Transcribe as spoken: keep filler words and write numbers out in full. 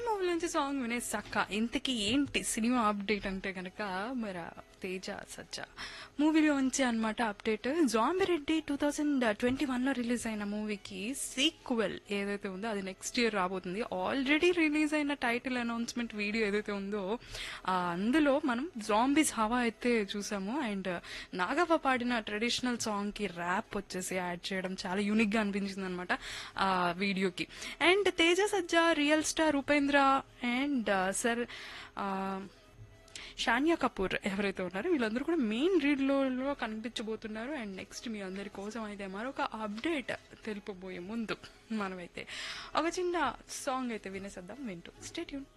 Movie నుంచి song వినేసాక ఇంతకీ ఏంటి సినిమా అప్డేట్ అంటే కనుక మరి తేజ సజ్జా మూవీలోంచి అనమాట update. Zombie Reddy two thousand twenty one లో రిలీజ్ అయిన మూవీకి సీక్వెల్ ఏదైతే ఉందో అది నెక్స్ట్ ఇయర్ రాబోతుంది. ఆల్రెడీ రిలీజ్ అయిన టైటిల్ అనౌన్స్మెంట్ వీడియో ఏదైతే ఉందో అందులో మనం జాంబీస్ హవా అయితే చూసాము. అండ్ నాగవ్వ పాడిన ట్రెడిషనల్ సాంగ్ కి ర్యాప్ వచ్చేసి యాడ్ చేయడం చాలా యూనిక్ గా అనిపించింది అనమాట ఆ వీడియోకి. And Teja Sajja, real star Upendra and sir Shaniya Kapoor ఎవరైతే ఉన్నారో వీళ్ళందరూ కూడా మెయిన్ లీడ్ లో కనిపించబోతున్నారు. అండ్ నెక్స్ట్ మీ అందరి కోసం అయితే మరొక అప్డేట్ తెలుపబోయే ముందు మనమైతే ఒక చిన్న సాంగ్ అయితే వినేసేద్దాం. వింటూ స్టే ట్యూన్.